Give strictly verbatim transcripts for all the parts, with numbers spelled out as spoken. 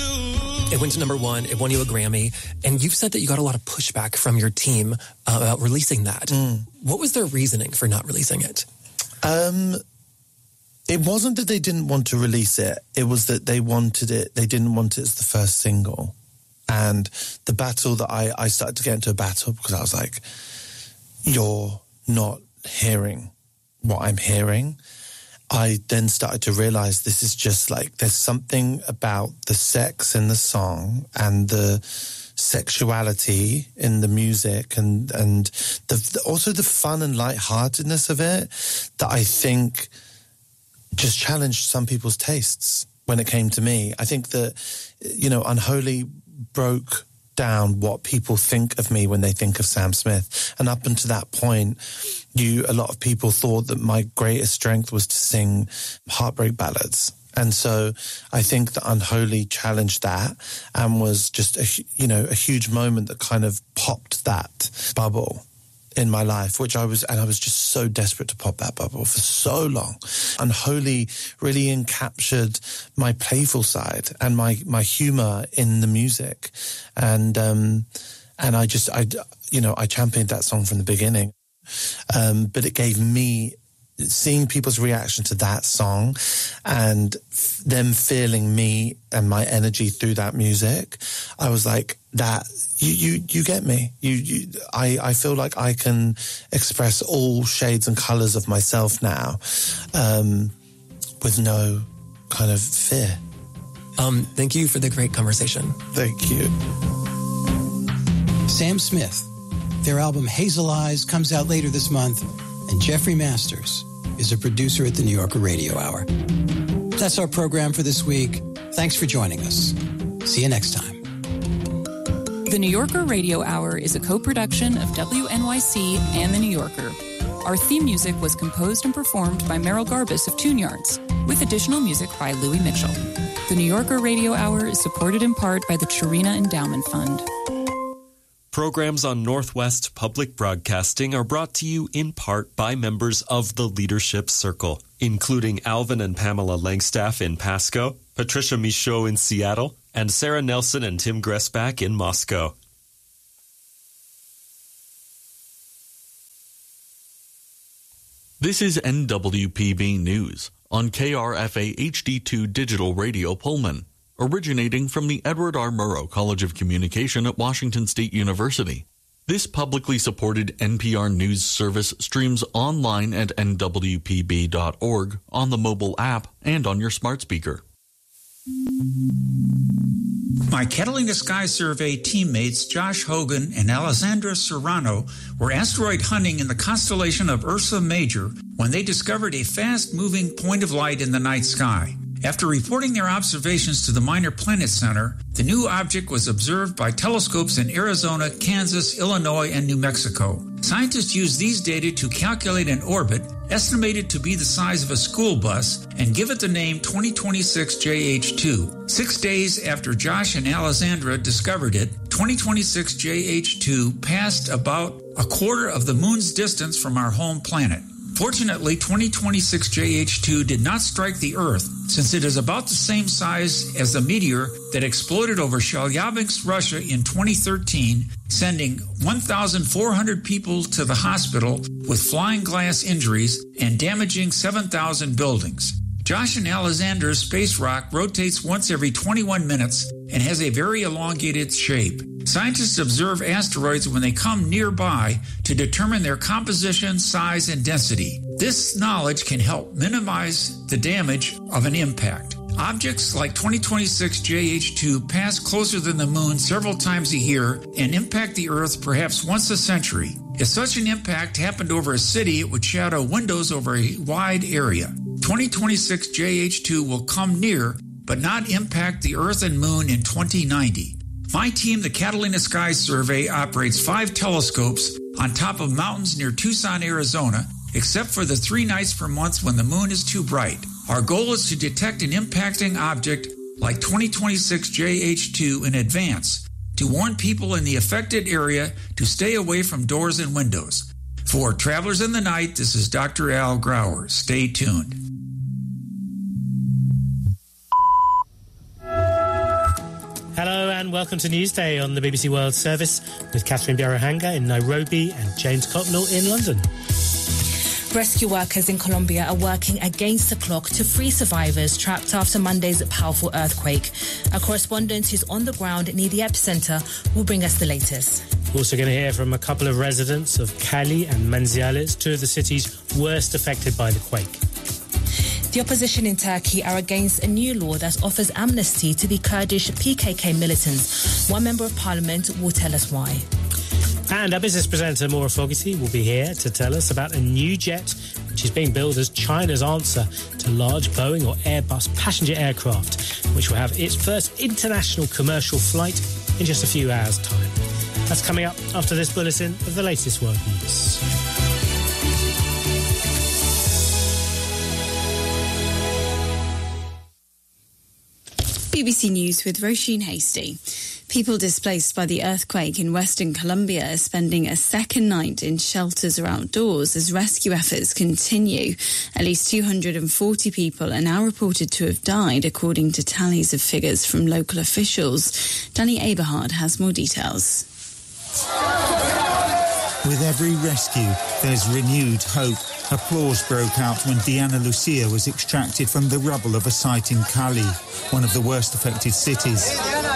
It went to number one. It won you a Grammy. And you've said that you got a lot of pushback from your team uh, about releasing that. Mm. What was their reasoning for not releasing it? Um, it wasn't that they didn't want to release it. It was that they wanted it. They didn't want it as the first single. And the battle that I, I started to get into a battle because I was like, you're not hearing what I'm hearing. I then started to realize this is just like, there's something about the sex in the song and the sexuality in the music and, and the, the, also the fun and lightheartedness of it that I think just challenged some people's tastes when it came to me. I think that, you know, Unholy broke down what people think of me when they think of Sam Smith. And up until that point, you, a lot of people thought that my greatest strength was to sing heartbreak ballads. And so I think that Unholy challenged that and was just a, you know, a huge moment that kind of popped that bubble in my life, which I was, and I was just so desperate to pop that bubble for so long. Unholy really encaptured my playful side and my, my humor in the music. And, um, and I just, I, you know, I championed that song from the beginning. Um, but it gave me, seeing people's reaction to that song and f- them feeling me and my energy through that music, I was like, that, you, you, you get me. You, you, I, I feel like I can express all shades and colors of myself now, um, with no kind of fear. Um, thank you for the great conversation. Thank you. Sam Smith. Their album Hazel Eyes comes out later this month, and Jeffrey Masters is a producer at the New Yorker Radio Hour. That's our program for this week. Thanks for joining us. See you next time. The New Yorker Radio Hour is a co-production of W N Y C and The New Yorker. Our theme music was composed and performed by Merrill Garbus of Tune Yards, with additional music by Louis Mitchell. The New Yorker Radio Hour is supported in part by the Chirina Endowment Fund. Programs on Northwest Public Broadcasting are brought to you in part by members of the Leadership Circle, including Alvin and Pamela Langstaff in Pasco, Patricia Michaud in Seattle, and Sarah Nelson and Tim Gressback in Moscow. This is N W P B News on K R F A H D two Digital Radio Pullman, originating from the Edward R. Murrow College of Communication at Washington State University. This publicly supported N P R News service streams online at N W P B dot org, on the mobile app, and on your smart speaker. My Catalina Sky Survey teammates Josh Hogan and Alessandra Serrano were asteroid hunting in the constellation of Ursa Major when they discovered a fast-moving point of light in the night sky. After reporting their observations to the Minor Planet Center, the new object was observed by telescopes in Arizona, Kansas, Illinois, and New Mexico. Scientists used these data to calculate an orbit estimated to be the size of a school bus and give it the name twenty twenty-six J H two. Six days after Josh and Alessandra discovered it, twenty twenty-six J H two passed about a quarter of the moon's distance from our home planet. Fortunately, twenty twenty-six J H two did not strike the Earth, since it is about the same size as the meteor that exploded over Chelyabinsk, Russia in twenty thirteen, sending one thousand four hundred people to the hospital with flying glass injuries and damaging seven thousand buildings. Josh and Alexander's space rock rotates once every twenty-one minutes and has a very elongated shape. Scientists observe asteroids when they come nearby to determine their composition, size, and density. This knowledge can help minimize the damage of an impact. Objects like twenty twenty-six J H two pass closer than the moon several times a year and impact the Earth perhaps once a century. If such an impact happened over a city, it would shadow windows over a wide area. twenty twenty-six J H two will come near, but not impact the Earth and Moon in twenty ninety. My team, the Catalina Sky Survey, operates five telescopes on top of mountains near Tucson, Arizona, except for the three nights per month when the moon is too bright. Our goal is to detect an impacting object like twenty twenty-six J H two in advance, to warn people in the affected area to stay away from doors and windows. For Travelers in the Night, this is Doctor Al Grauer. Stay tuned. and welcome to Newsday on the B B C World Service with Catherine Biarahanga in Nairobi and James Cotnell in London. Rescue workers in Colombia are working against the clock to free survivors trapped after Monday's powerful earthquake. Our correspondent who's on the ground near the epicenter will bring us the latest. We're also going to hear from a couple of residents of Cali and Manizales, two of the cities worst affected by the quake. The opposition in Turkey are against a new law that offers amnesty to the Kurdish P K K militants. One member of parliament will tell us why. And our business presenter, Maura Fogarty, will be here to tell us about a new jet which is being billed as China's answer to large Boeing or Airbus passenger aircraft, which will have its first international commercial flight in just a few hours' time. That's coming up after this bulletin of the latest world news. B B C News with Roisin Hasty. People displaced by the earthquake in Western Colombia are spending a second night in shelters or outdoors as rescue efforts continue. At least two hundred forty people are now reported to have died, according to tallies of figures from local officials. Danny Aberhard has more details. With every rescue, there's renewed hope. Applause broke out when Diana Lucia was extracted from the rubble of a site in Cali, one of the worst affected cities.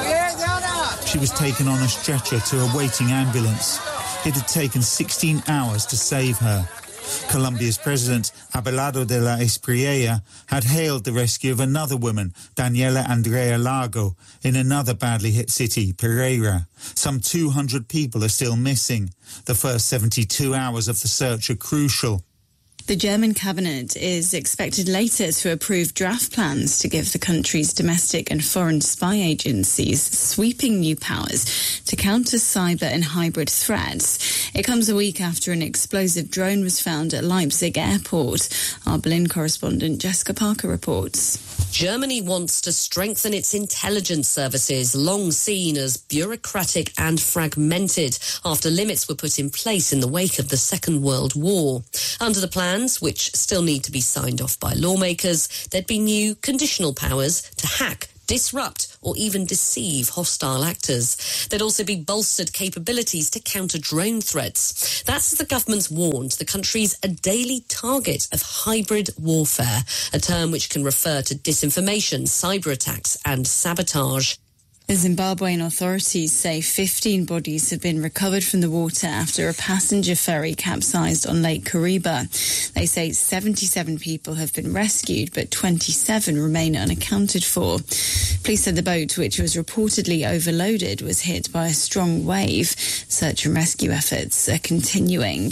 She was taken on a stretcher to a waiting ambulance. It had taken sixteen hours to save her. Colombia's president, Abelardo de la Espriella, had hailed the rescue of another woman, Daniela Andrea Lago, in another badly hit city, Pereira. Some two hundred people are still missing. The first seventy-two hours of the search are crucial. The German cabinet is expected later to approve draft plans to give the country's domestic and foreign spy agencies sweeping new powers to counter cyber and hybrid threats. It comes a week after an explosive drone was found at Leipzig airport. Our Berlin correspondent Jessica Parker reports. Germany wants to strengthen its intelligence services, long seen as bureaucratic and fragmented, after limits were put in place in the wake of the Second World War. Under the plans, which still need to be signed off by lawmakers, there'd be new conditional powers to hack, disrupt or even deceive hostile actors. There'd also be bolstered capabilities to counter drone threats. That's as the government's warned the country's a daily target of hybrid warfare, a term which can refer to disinformation, cyber attacks and sabotage. The Zimbabwean authorities say fifteen bodies have been recovered from the water after a passenger ferry capsized on Lake Kariba. They say seventy-seven people have been rescued, but twenty-seven remain unaccounted for. Police said the boat, which was reportedly overloaded, was hit by a strong wave. Search and rescue efforts are continuing.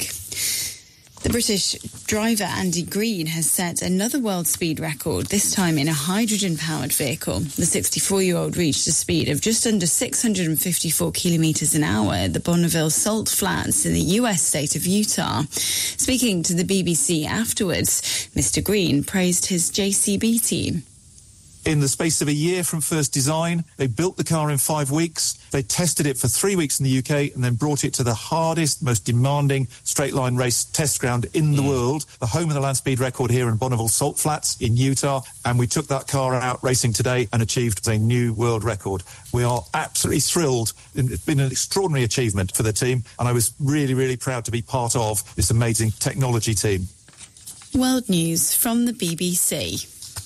The British driver Andy Green has set another world speed record, this time in a hydrogen-powered vehicle. The sixty-four-year-old reached a speed of just under six hundred fifty-four kilometres an hour at the Bonneville Salt Flats in the U S state of Utah. Speaking to the B B C afterwards, Mister Green praised his J C B team. In the space of a year from first design, they built the car in five weeks. They tested it for three weeks in the U K and then brought it to the hardest, most demanding straight-line race test ground in the mm. world, the home of the land speed record here in Bonneville Salt Flats in Utah. And we took that car out racing today and achieved a new world record. We are absolutely thrilled. It's been an extraordinary achievement for the team, and I was really, really proud to be part of this amazing technology team. World News from the B B C.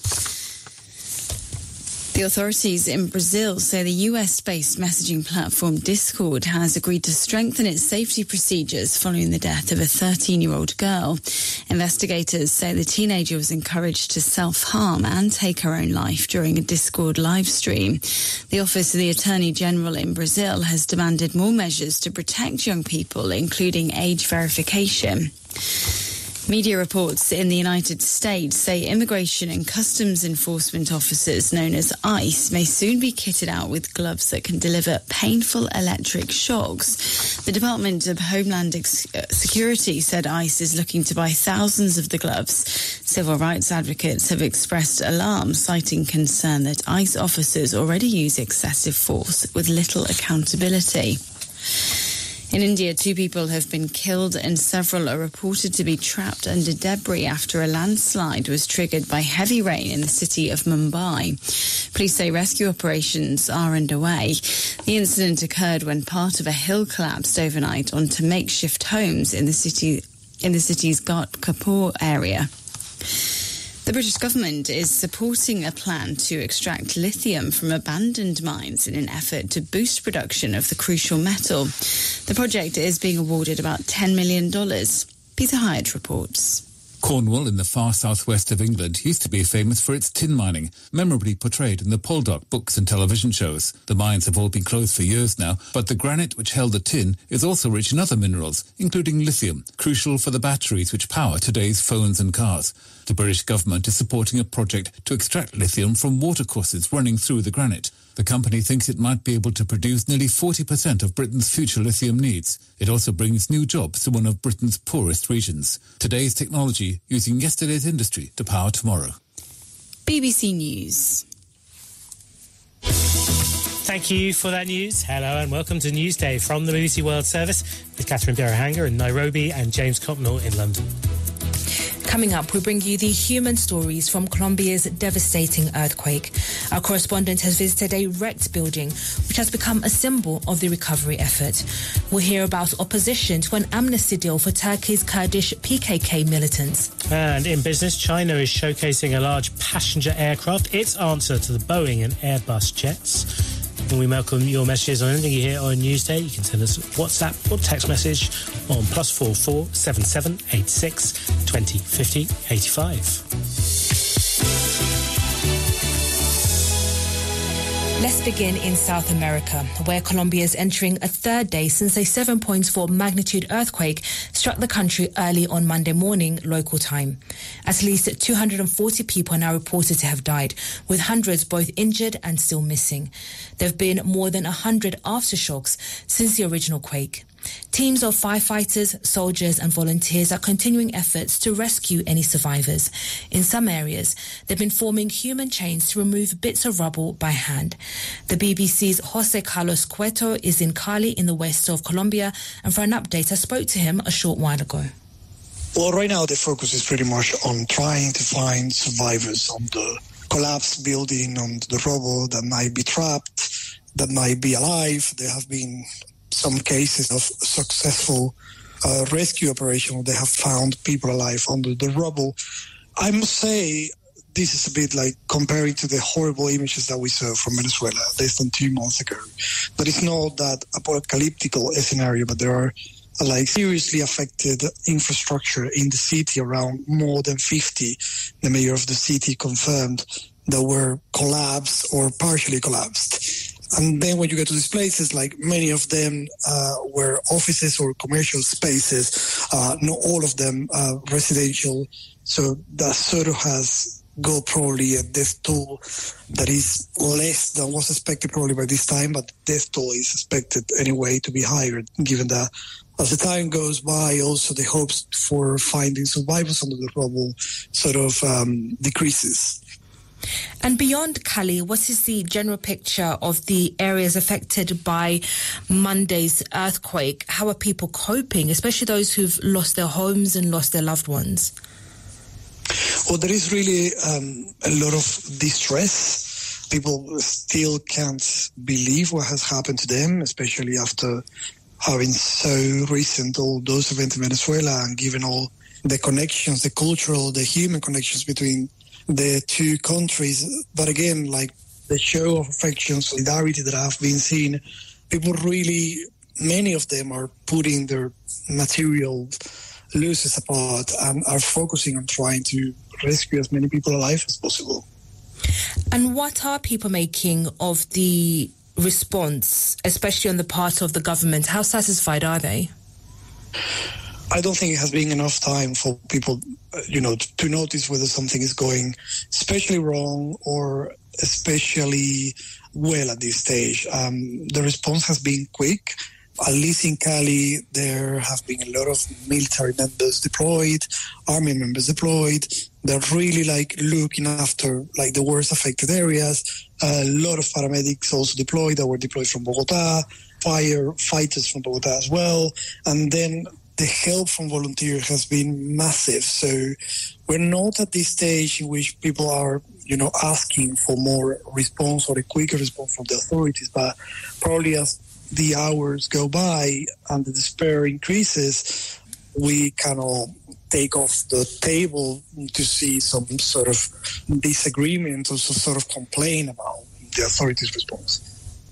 The authorities in Brazil say the U S-based messaging platform Discord has agreed to strengthen its safety procedures following the death of a thirteen-year-old girl. Investigators say the teenager was encouraged to self-harm and take her own life during a Discord live stream. The Office of the Attorney General in Brazil has demanded more measures to protect young people, including age verification. Media reports in the United States say immigration and customs enforcement officers known as ICE may soon be kitted out with gloves that can deliver painful electric shocks. The Department of Homeland Security said ICE is looking to buy thousands of the gloves. Civil rights advocates have expressed alarm, citing concern that ICE officers already use excessive force with little accountability. In India, two people have been killed and several are reported to be trapped under debris after a landslide was triggered by heavy rain in the city of Mumbai. Police say rescue operations are underway. The incident occurred when part of a hill collapsed overnight onto makeshift homes in the city in the city's Ghat Kapoor area. The British government is supporting a plan to extract lithium from abandoned mines in an effort to boost production of the crucial metal. The project is being awarded about ten million dollars. Peter Hyde reports. Cornwall in the far southwest of England used to be famous for its tin mining, memorably portrayed in the Poldock books and television shows. The mines have all been closed for years now, but the granite which held the tin is also rich in other minerals, including lithium, crucial for the batteries which power today's phones and cars. The British government is supporting a project to extract lithium from watercourses running through the granite. The company thinks it might be able to produce nearly forty percent of Britain's future lithium needs. It also brings new jobs to one of Britain's poorest regions. Today's technology using yesterday's industry to power tomorrow. B B C News. Thank you for that news. Hello and welcome to Newsday from the B B C World Service with Catherine Birrahanger in Nairobi and James Copnall in London. Coming up, we bring you the human stories from Colombia's devastating earthquake. Our correspondent has visited a wrecked building, which has become a symbol of the recovery effort. We'll hear about opposition to an amnesty deal for Turkey's Kurdish P K K militants. And in business, China is showcasing a large passenger aircraft, its answer to the Boeing and Airbus jets. And we welcome your messages on anything you hear on Newsday. You can send us a WhatsApp or text message on plus four four seven seven eight six twenty fifty eighty five. Let's begin in South America, where Colombia is entering a third day since a seven point four magnitude earthquake struck the country early on Monday morning, local time. At least two hundred forty people are now reported to have died, with hundreds both injured and still missing. There have been more than one hundred aftershocks since the original quake. Teams of firefighters, soldiers and volunteers are continuing efforts to rescue any survivors. In some areas, they've been forming human chains to remove bits of rubble by hand. The B B C's Jose Carlos Cueto is in Cali in the west of Colombia, and for an update I spoke to him a short while ago. Well, right now the focus is pretty much on trying to find survivors on the collapsed building, on the rubble that might be trapped, that might be alive. There have been some cases of successful uh, rescue operation. They have found people alive under the rubble. I must say, this is a bit like comparing to the horrible images that we saw from Venezuela less than two months ago. But it's not that apocalyptic scenario, but there are uh, like seriously affected infrastructure in the city, around more than fifty. The mayor of the city confirmed that were collapsed or partially collapsed. And then when you get to these places, like many of them uh, were offices or commercial spaces, uh, not all of them uh, residential. So that sort of has got probably a death toll that is less than was expected probably by this time, but death toll is expected anyway to be higher, given that as the time goes by, also the hopes for finding survivors under the rubble sort of um, decreases. And beyond Cali, what is the general picture of the areas affected by Monday's earthquake? How are people coping, especially those who've lost their homes and lost their loved ones? Well, there is really um, a lot of distress. People still can't believe what has happened to them, especially after having so recent all those events in Venezuela, and given all the connections, the cultural, the human connections between the two countries. But again, like the show of affection, solidarity that I've been seeing, people really, many of them are putting their material losses apart and are focusing on trying to rescue as many people alive as possible. And what are people making of the response, especially on the part of the government? How satisfied are they? I don't think it has been enough time for people, you know, to notice whether something is going especially wrong or especially well at this stage. Um, the response has been quick. At least in Cali, there have been a lot of military members deployed, army members deployed. They're really like looking after like the worst affected areas. A lot of paramedics also deployed that were deployed from Bogota. firefighters from Bogota as well. And then the help from volunteers has been massive. So we're not at this stage in which people are, you know, asking for more response or a quicker response from the authorities. But probably as the hours go by and the despair increases, we kind of take off the table to see some sort of disagreement or some sort of complaint about the authorities' response.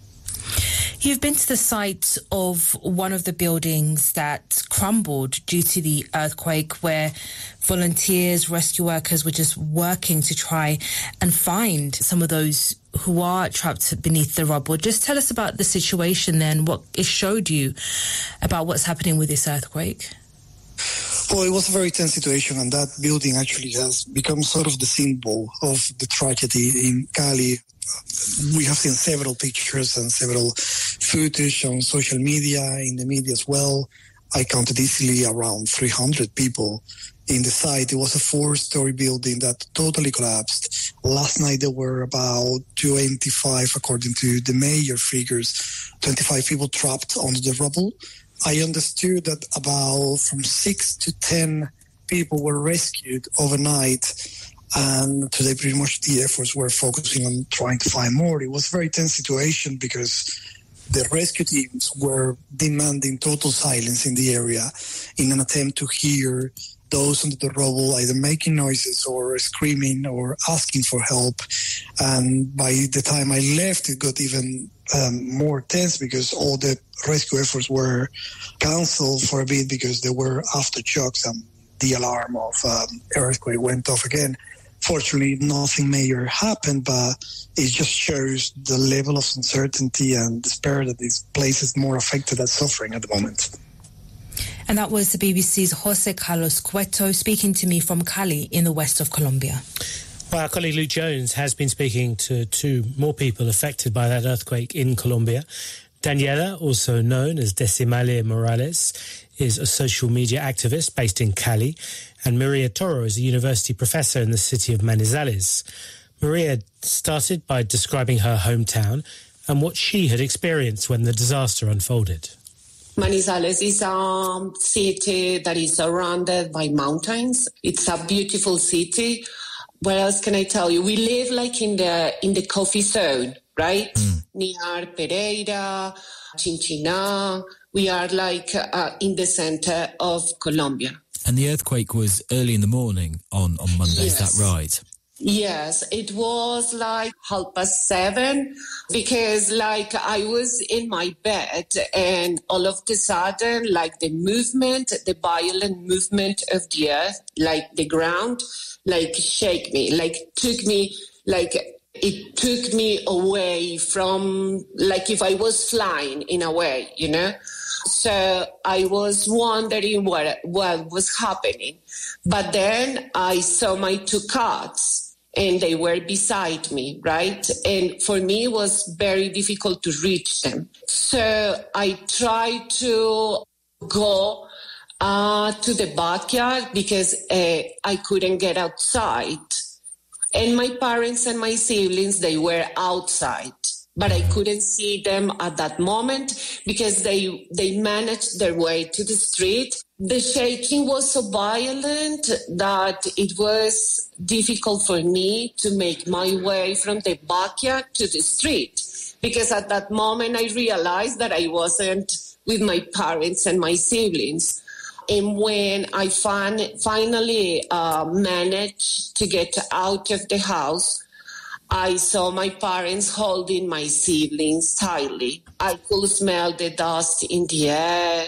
You've been to the site of one of the buildings that crumbled due to the earthquake, where volunteers, rescue workers were just working to try and find some of those who are trapped beneath the rubble. Just tell us about the situation then, what it showed you about what's happening with this earthquake. Well, it was a very tense situation, and that building actually has become sort of the symbol of the tragedy in Cali. We have seen several pictures and several footage on social media, in the media as well. I counted easily around three hundred people in the site. It was a four-story building that totally collapsed. Last night there were about twenty-five, according to the mayor figures, twenty-five people trapped under the rubble. I understood that about from six to ten people were rescued overnight. And today, pretty much the efforts were focusing on trying to find more. It was a very tense situation because the rescue teams were demanding total silence in the area in an attempt to hear those under the rubble either making noises or screaming or asking for help. And by the time I left, it got even um, more tense because all the rescue efforts were cancelled for a bit because there were aftershocks and the alarm of um, earthquake went off again. Fortunately, nothing major happened, but it just shows the level of uncertainty and despair that this place is more affected and suffering at the moment. And that was the B B C's Jose Carlos Cueto speaking to me from Cali in the west of Colombia. Well, our colleague Luke Jones has been speaking to two more people affected by that earthquake in Colombia. Daniela, also known as Decimale Morales, is a social media activist based in Cali, and Maria Toro is a university professor in the city of Manizales. Maria started by describing her hometown and what she had experienced when the disaster unfolded. Manizales is a city that is surrounded by mountains. It's a beautiful city. What else can I tell you? We live like in the in the coffee zone, right? Mm. Near Pereira, Chinchina. We are like uh, in the center of Colombia. And the earthquake was early in the morning on, on Monday, yes. Is that right? Yes, it was like half past seven because like I was in my bed and all of a sudden like the movement, the violent movement of the earth, like the ground, like shake me, like took me, like it took me away from like if I was flying in a way, you know? So I was wondering what what was happening. But then I saw my two cats and they were beside me, right? And for me, it was very difficult to reach them. So I tried to go uh, to the backyard because uh, I couldn't get outside. And my parents and my siblings, they were outside. But I couldn't see them at that moment because they they managed their way to the street. The shaking was so violent that it was difficult for me to make my way from the backyard to the street because at that moment I realized that I wasn't with my parents and my siblings. And when I fin- finally uh, managed to get out of the house, I saw my parents holding my siblings tightly. I could smell the dust in the air.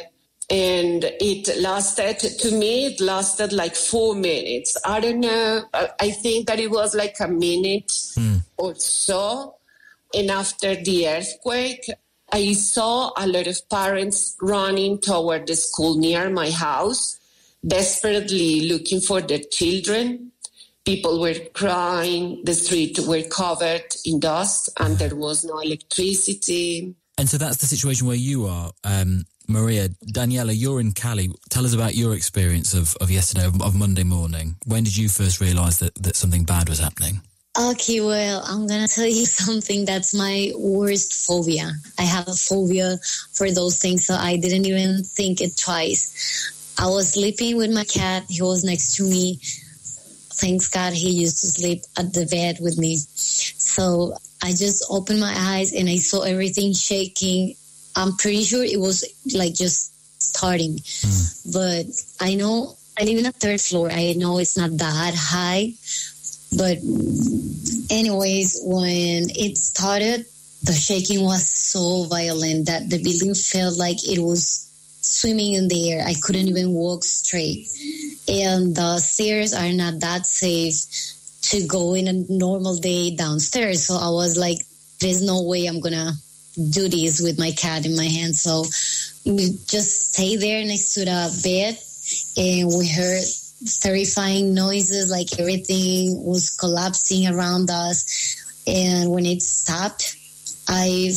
And it lasted, to me, it lasted like four minutes. I don't know. I think that it was like a minute mm. or so. And after the earthquake, I saw a lot of parents running toward the school near my house, desperately looking for their children. People were crying, the streets were covered in dust, and there was no electricity. And so that's the situation where you are, um, Maria. Daniela, you're in Cali. Tell us about your experience of, of yesterday, of, of Monday morning. When did you first realise that, that something bad was happening? Okay, well, I'm going to tell you something that's my worst phobia. I have a phobia for those things, so I didn't even think it twice. I was sleeping with my cat. He was next to me. Thanks God he used to sleep at the bed with me. So I just opened my eyes and I saw everything shaking. I'm pretty sure it was like just starting. Mm. But I know I live in a third floor. I know it's not that high. But anyways, when it started, the shaking was so violent that the building felt like it was swimming in the air. I couldn't even walk straight. And the stairs are not that safe to go in a normal day downstairs. So I was like, there's no way I'm going to do this with my cat in my hand. So we just stayed there next to the bed and we heard terrifying noises, like everything was collapsing around us. And when it stopped, I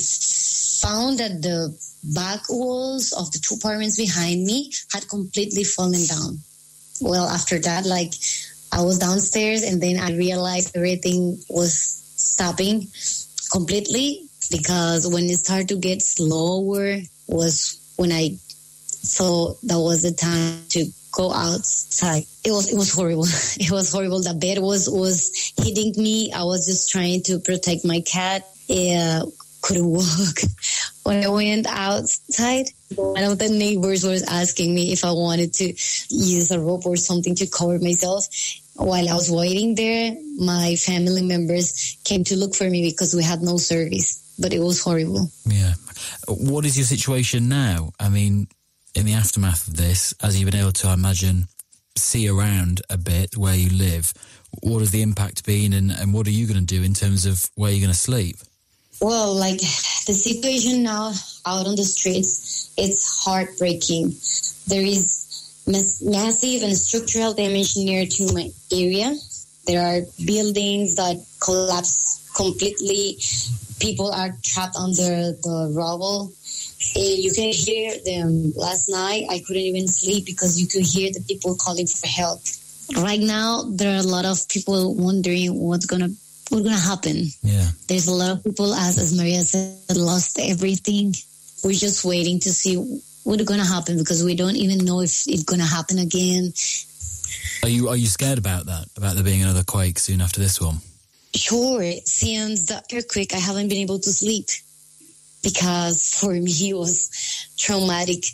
found that the back walls of the two apartments behind me had completely fallen down. Well, after that, like I was downstairs and then I realized everything was stopping completely, because when it started to get slower was when I thought that was the time to go outside. It was it was horrible. It was horrible. The bed was was hitting me. I was just trying to protect my cat. Yeah, couldn't walk. When I went outside, one of the neighbors was asking me if I wanted to use a rope or something to cover myself. While I was waiting there, my family members came to look for me because we had no service. But it was horrible. Yeah. What is your situation now? I mean, in the aftermath of this, as you've been able to, I imagine, see around a bit where you live, what has the impact been and, and what are you going to do in terms of where you're going to sleep? Well, like the situation now out on the streets, it's heartbreaking. There is mass- massive and structural damage near to my area. There are buildings that collapse completely. People are trapped under the rubble. You can hear them. Last night, I couldn't even sleep because you could hear the people calling for help. Right now, there are a lot of people wondering what's gonna what's gonna happen. Yeah, there's a lot of people, as as Maria said, lost everything. We're just waiting to see what's gonna happen because we don't even know if it's gonna happen again. Are you are you scared about that? About there being another quake soon after this one? Sure. Since the earthquake, I haven't been able to sleep because for me it was traumatic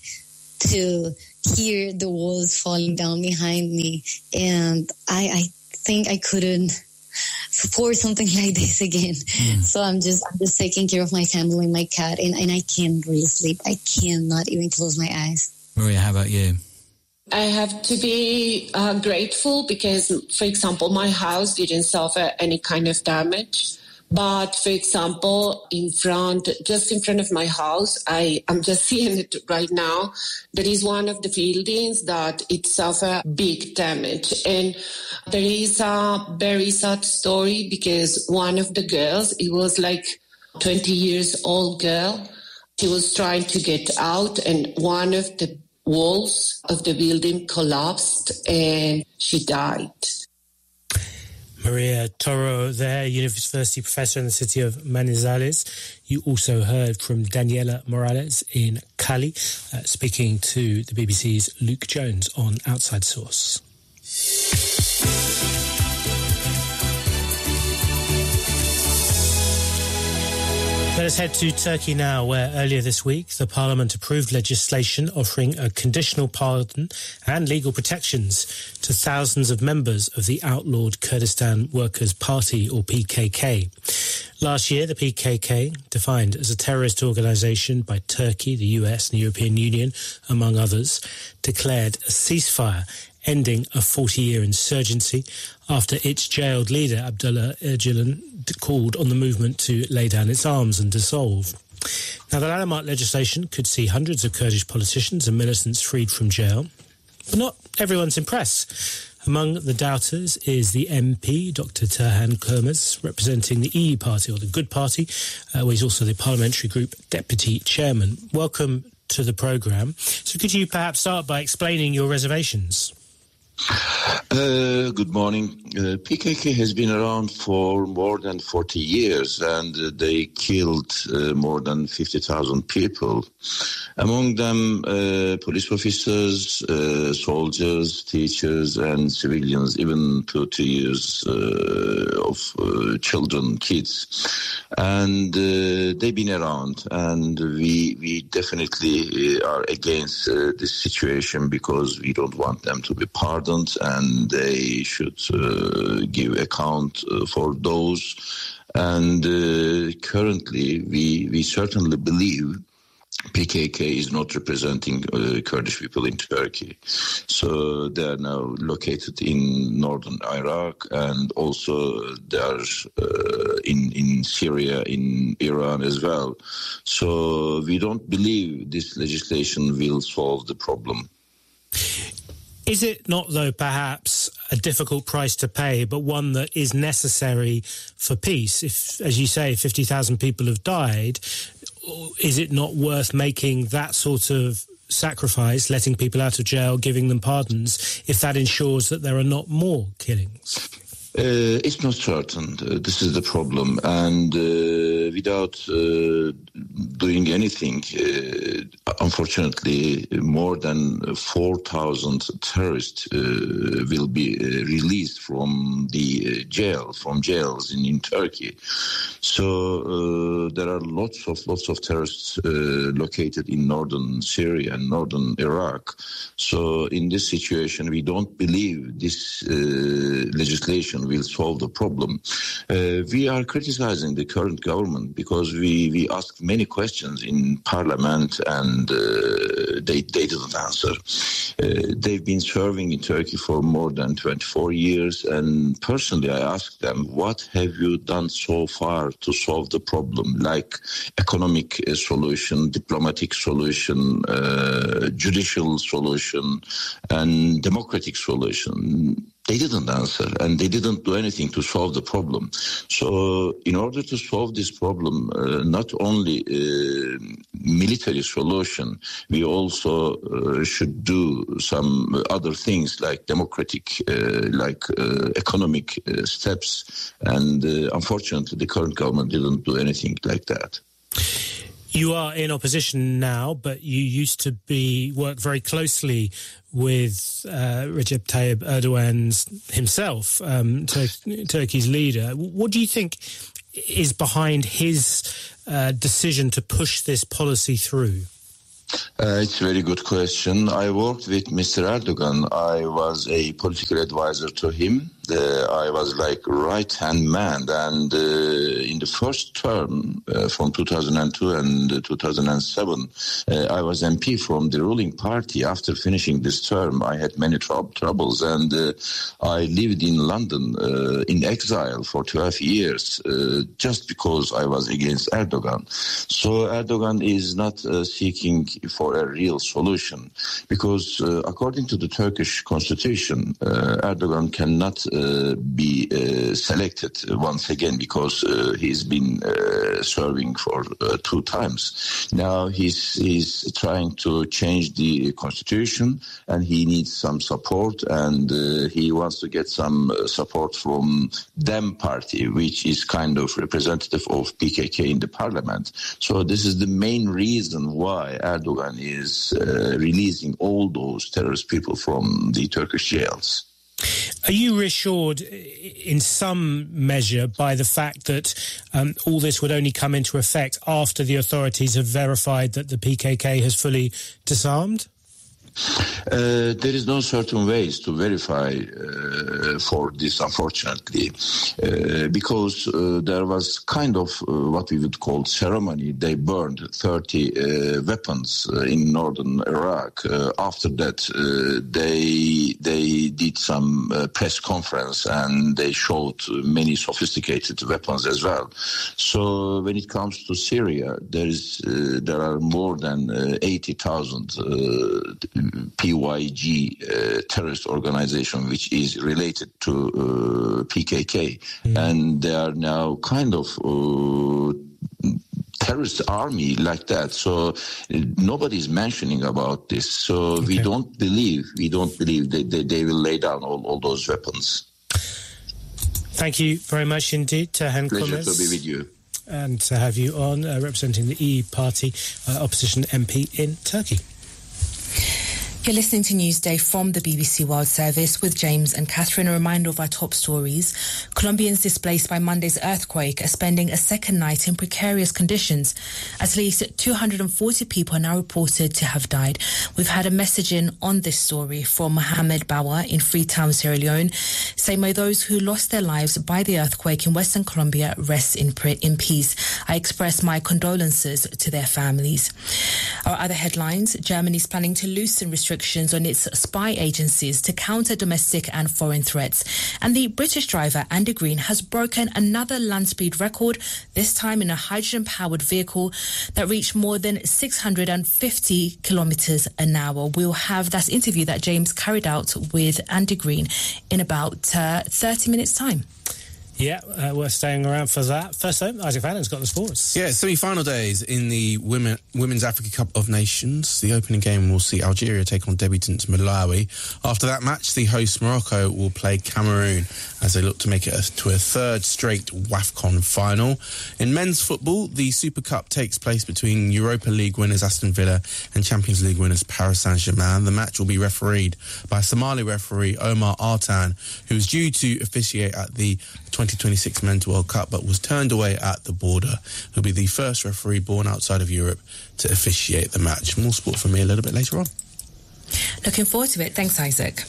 to hear the walls falling down behind me. And I, I think I couldn't support something like this again. Mm. So I'm just I'm just taking care of my family and my cat, and, and I can't really sleep. I cannot even close my eyes. Maria, how about you? I have to be uh, grateful because, for example, my house didn't suffer any kind of damage. But, for example, in front, just in front of my house, I am just seeing it right now. There is one of the buildings that it suffered big damage. And there is a very sad story because one of the girls, it was like twenty years old girl. She was trying to get out and one of the walls of the building collapsed and she died. Maria Toro there, university professor in the city of Manizales. You also heard from Daniela Morales in Cali, uh, speaking to the B B C's Luke Jones on Outside Source. Let us head to Turkey now, where earlier this week the parliament approved legislation offering a conditional pardon and legal protections to thousands of members of the outlawed Kurdistan Workers' Party, or P K K. Last year, the P K K, defined as a terrorist organisation by Turkey, the U S and the European Union, among others, declared a ceasefire ending a forty-year insurgency after its jailed leader, Abdullah Öcalan, called on the movement to lay down its arms and dissolve. Now, the landmark legislation could see hundreds of Kurdish politicians and militants freed from jail, but not everyone's impressed. Among the doubters is the M P, Doctor Turhan Kurmaz, representing the E U Party, or the Good Party, uh, where he's also the parliamentary group deputy chairman. Welcome to the programme. So could you perhaps start by explaining your reservations? Uh, good morning. Uh, P K K has been around for more than forty years, and uh, they killed uh, more than fifty thousand people. Among them, uh, police officers, uh, soldiers, teachers, and civilians, even to two years uh, of uh, children, kids. And uh, they've been around, and we, we definitely are against uh, this situation because we don't want them to be pardoned, and they should uh, give account uh, for those. And uh, currently, we, we certainly believe P K K is not representing uh, Kurdish people in Turkey. So they are now located in northern Iraq, and also they are uh, in, in Syria, in Iran as well. So we don't believe this legislation will solve the problem. Is it not, though, perhaps a difficult price to pay, but one that is necessary for peace? If, as you say, fifty thousand people have died, is it not worth making that sort of sacrifice, letting people out of jail, giving them pardons, if that ensures that there are not more killings? Uh, it's not certain. Uh, this is the problem. And uh, without uh, doing anything, uh, unfortunately, more than four thousand terrorists uh, will be uh, released from the uh, jail, from jails in, in Turkey. So uh, there are lots of lots of terrorists uh, located in northern Syria and northern Iraq. So in this situation, we don't believe this uh, legislation will solve the problem. Uh, we are criticizing the current government because we, we asked many questions in Parliament, and uh, they, they didn't answer. Uh, they've been serving in Turkey for more than twenty-four years, and personally I asked them, what have you done so far to solve the problem, like economic uh, solution, diplomatic solution, uh, judicial solution, and democratic solution? They didn't answer, and they didn't do anything to solve the problem. So in order to solve this problem, uh, not only uh, military solution, we also uh, should do some other things like democratic, uh, like uh, economic uh, steps. And uh, unfortunately, the current government didn't do anything like that. You are in opposition now, but you used to be work very closely with uh, Recep Tayyip Erdogan's himself, um, Tur- Turkey's leader. What do you think is behind his uh, decision to push this policy through? Uh, it's a very good question. I worked with Mister Erdogan. I was a political advisor to him. Uh, I was like right-hand man. And uh, in the first term, uh, from two thousand two and two thousand seven, uh, I was M P from the ruling party. After finishing this term, I had many trou- troubles. And uh, I lived in London uh, in exile for twelve years, uh, just because I was against Erdogan. So Erdogan is not uh, seeking for a real solution, because uh, according to the Turkish constitution, uh, Erdogan cannot uh, be uh, selected once again, because uh, he's been uh, serving for uh, two times. Now he's, he's trying to change the constitution, and he needs some support, and uh, he wants to get some uh, support from DEM party, which is kind of representative of P K K in the parliament. So this is the main reason why Erdogan is uh, releasing all those terrorist people from the Turkish jails. Are you reassured in some measure by the fact that um, all this would only come into effect after the authorities have verified that the P K K has fully disarmed? Uh, there is no certain ways to verify uh, for this, unfortunately, uh, because uh, there was kind of uh, what we would call ceremony. They burned thirty uh, weapons uh, in northern Iraq. Uh, after that, uh, they they did some uh, press conference, and they showed many sophisticated weapons as well. So when it comes to Syria, there is uh, there are more than uh, eighty thousand uh, P Y G uh, terrorist organization, which is related to uh, P K K, mm. and they are now kind of uh, terrorist army like that. So uh, nobody's mentioning about this. So okay. we don't believe, we don't believe that they, they will lay down all, all those weapons. Thank you very much indeed, Tahan Pleasure Kummers. to be with you. And to have you on, uh, representing the E Party, uh, opposition M P in Turkey. You're listening to Newsday from the B B C World Service with James and Catherine. A reminder of our top stories. Colombians displaced by Monday's earthquake are spending a second night in precarious conditions. At least two hundred forty people are now reported to have died. We've had a message in on this story from Mohamed Bawa in Freetown, Sierra Leone, saying, may those who lost their lives by the earthquake in Western Colombia rest in, in peace. I express my condolences to their families. Our other headlines: Germany's planning to loosen restrictions on its spy agencies to counter domestic and foreign threats. And the British driver Andy Green has broken another land speed record, this time in a hydrogen-powered vehicle that reached more than six hundred fifty kilometres an hour. We'll have that interview that James carried out with Andy Green in about uh, thirty minutes' time. Yeah, uh, we're staying around for that. First though, Isaac Fallon's got the sports. Yeah, semi-final days in the Women, Women's Africa Cup of Nations. The opening game will see Algeria take on debutants Malawi. After that match, the host Morocco will play Cameroon as they look to make it a, to a third straight WAFCON final. In men's football, the Super Cup takes place between Europa League winners Aston Villa and Champions League winners Paris Saint-Germain. The match will be refereed by Somali referee Omar Artan, who is due to officiate at the twenty twenty-six Men's World Cup, but was turned away at the border. He'll be the first referee born outside of Europe to officiate the match. More sport for me a little bit later on. Looking forward to it. Thanks, Isaac.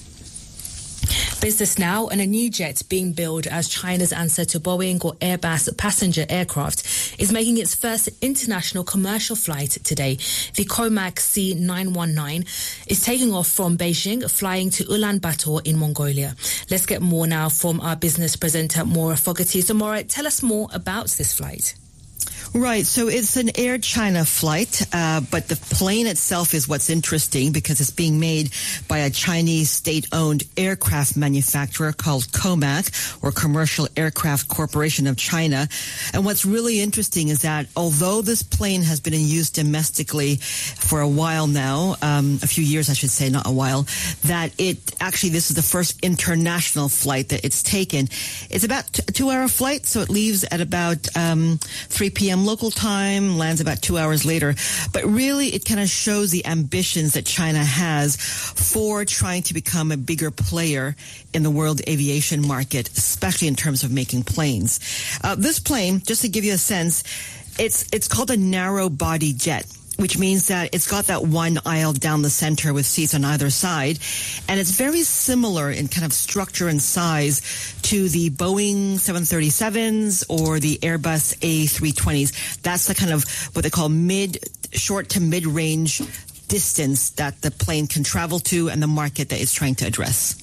Business now, and a new jet being built as China's answer to Boeing or Airbus passenger aircraft is making its first international commercial flight today. The Comac C nine one nine is taking off from Beijing, flying to Ulaanbaatar in Mongolia. Let's get more now from our business presenter, Maura Fogarty. So, Maura, tell us more about this flight. Right, so it's an Air China flight, uh, but the plane itself is what's interesting because it's being made by a Chinese state-owned aircraft manufacturer called Comac, or Commercial Aircraft Corporation of China. And what's really interesting is that although this plane has been in use domestically for a while now, um, a few years I should say, not a while, that it actually, this is the first international flight that it's taken. It's about a two-hour flight, so it leaves at about um, three p.m. local time, lands about two hours later. But really, it kind of shows the ambitions that China has for trying to become a bigger player in the world aviation market, especially in terms of making planes. Uh, this plane, just to give you a sense, it's it's called a narrow-body jet, which means that it's got that one aisle down the center with seats on either side. And it's very similar in kind of structure and size to the Boeing seven thirty-sevens or the Airbus A three twenties. That's the kind of what they call mid, short to mid-range distance that the plane can travel to and the market that it's trying to address.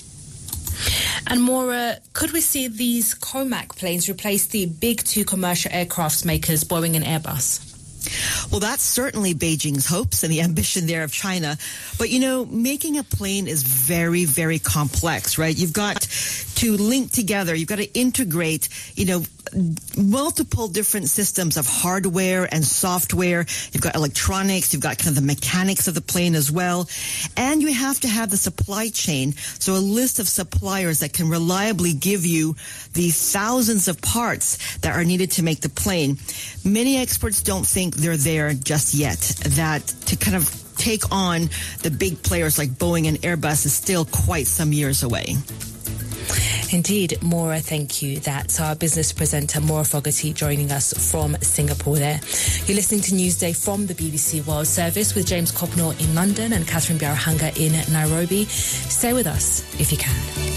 And Maura, could we see these Comac planes replace the big two commercial aircraft makers, Boeing and Airbus? Well, that's certainly Beijing's hopes and the ambition there of China. But, you know, making a plane is very, very complex, right? You've got to link together. You've got to integrate, you know, multiple different systems of hardware and software. You've got electronics. You've got kind of the mechanics of the plane as well. And you have to have the supply chain. So a list of suppliers that can reliably give you the thousands of parts that are needed to make the plane. Many experts don't think they're there just yet. That to kind of take on the big players like Boeing and Airbus is still quite some years away. Indeed, Maura, thank you. That's our business presenter, Maura Fogarty, joining us from Singapore there. You're listening to Newsday from the B B C World Service with James Copnor in London and Catherine Biarahanga in Nairobi. Stay with us if you can.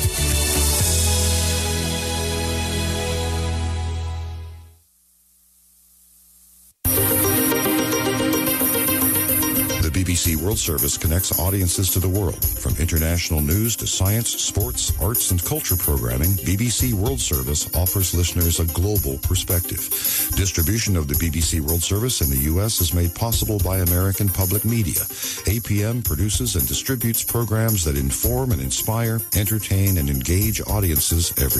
B B C World Service connects audiences to the world. From international news to science, sports, arts, and culture programming, B B C World Service offers listeners a global perspective. Distribution of the B B C World Service in the U S is made possible by American Public Media. A P M produces and distributes programs that inform and inspire, entertain, and engage audiences every